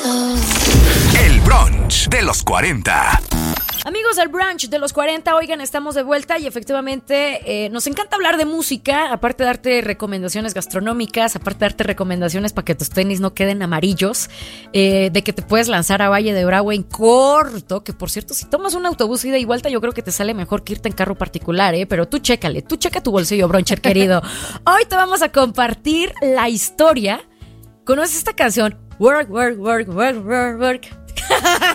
El brunch de los 40. Amigos del brunch de los 40, oigan, estamos de vuelta y efectivamente nos encanta hablar de música, aparte de darte recomendaciones gastronómicas, aparte de darte recomendaciones para que tus tenis no queden amarillos, de que te puedes lanzar a Valle de Bravo en corto, que por cierto, si tomas un autobús ida y vuelta, yo creo que te sale mejor que irte en carro particular, pero tú checa tu bolsillo, bruncher querido. Hoy te vamos a compartir la historia. ¿Conoces esta canción? Work, work, work, work, work, work.